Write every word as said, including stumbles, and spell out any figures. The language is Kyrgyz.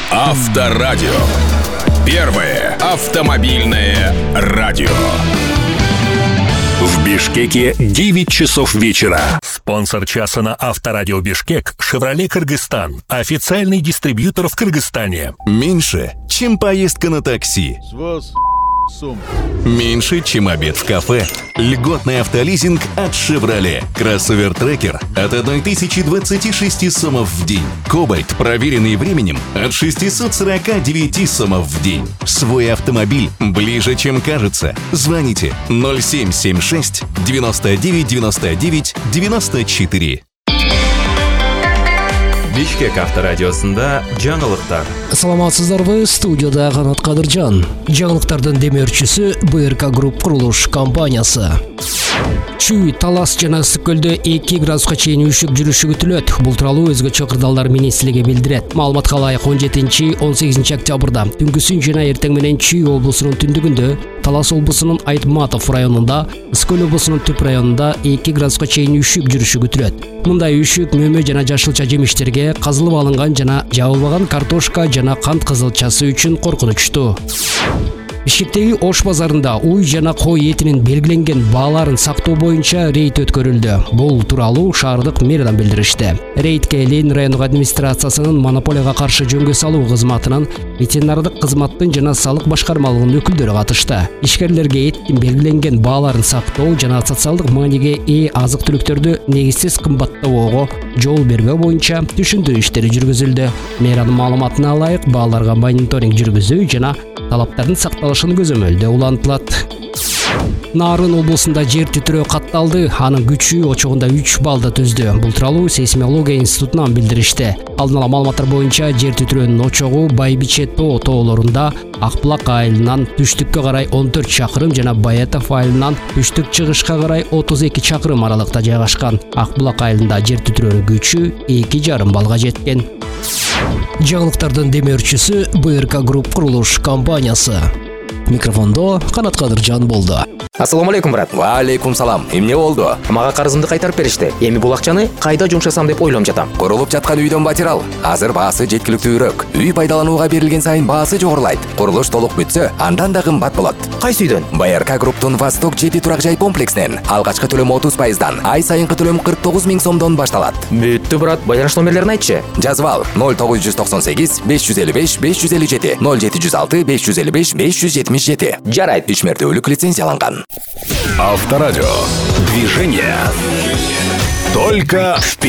Авторадио. Первое автомобильное радио. В Бишкеке девять часов вечера. Спонсор часа на Авторадио Бишкек «Шевроле Кыргызстан». Официальный дистрибьютор в Кыргызстане. Меньше, чем поездка на такси. Меньше, чем обед в кафе. Льготный автолизинг от «Шевроле». Кроссовер-трекер от тысяча двадцать шесть сомов в день. Кобальт, проверенный временем, от шестьсот сорок девять сомов в день. Свой автомобиль ближе, чем кажется. Звоните ноль семь семь шесть девяносто девять девяносто девять девяносто четыре. Бишкек авторадиосында жаңылыктар. Саламатсыздарбы, студияда Канат Кадыржан. Жаңылыктардын демеушүсү БРК Групп курулуш компаниясы. Чүй, Талас жана Ысык-Көлдө эки градуска чейин үшүк жүрүшү күтүлөт. Бул тууралуу өзгөчө кырдаалдар менен силерге билдирет. Маалыматка ылайык он жетинчи он сегизинчи октябрда түнкүсүн жана эртең менен Чүй облусунун түндүгүндө, Талас облусунун Айтматов районунда, Ысык-Көл облусунун Түп районунда эки градуска чейин үшүк жүрүшү күтүлөт. Мындай үшүк мөмө жана жашылча жемиштерге, казылып алынган жана жабылбаган картошка жана кант кызылчасы үчүн коркунучтуу. Бишкектеги Ош базарында уй жана кой этинин белгиленген бааларын сактоо боюнча рейд өткөрүлдү. Бул тууралуу шаардык мэриядан билдиришти. Рейдке Ленин райондук администрациясынын монополияга каршы жөнгө салуу кызматынын, ветеринардык кызматтын жана салык башкармалыгынын өкүлдөрү катышты. Ишкерлерге эттин белгиленген бааларын сактоо жана социалдык мааниге ээ азык-түлүктөрдү негизсиз кымбаттоого жол бербөө боюнча түшүндүрүү иштери жүргүзүлдү. Мэриянын маалыматына ылайык, бааларга мониторинг жүргүзүү жана талаптардын сакталышын көзөмөлдөө улантылат. Нарын облусунда жер титирөө катталды. Анын күчү очогунда үч баллды түздү. Бул тууралуу сейсмология институтунан билдиришти. Алдын ала маалыматтар боюнча жер титирөөнүн очогу Байбиче тоо тоолорунда, Акбулак айылынан түштүккө карай он төрт чакырым жана Баятов айылынан түштүк чыгышка карай отуз эки чакырым аралыкта жайгашкан. Акбулак айылында жер титирөөнүн күчү эки жарым баллга жеткен. Жаңылыктардын демеушүсү БРК Групп курулуш компаниясы. Микрофондо Канат Кадыржан болду. Ассаламу алейкум, брат. Ва алейкум салам. Эмне болду? Мага карызымды кайтарып беришти. Эми бул акчаны кайда жумшасам деп ойлонуп жатам. Курулуп жаткан үйдөн батирал. Азыр баасы жеткиликтүүрөөк. Үй пайдаланууга берилген сайын баасы жогорулайт. Курулуш толук бүтсө, андан да кымбат болот. Кайсы үйдөн? БРК Групптун Восток жети турак жай комплекснен. Алгачкы төлөм отуз пайыздан, ай сайынкы төлөм кырк тогуз миң сомдон башталат. Бүттү, брат. Байланыш номерлерин айтчы. Жазып ал: ноль тогуз жүз токсон сегиз беш жүз элүү беш беш жүз элүү жети, ноль жети жүз алты беш жүз элүү беш беш жүз жетимиш жети. Жарайт. Үч мертөлүк лицензияланган. Авторадио. Движение только вперед.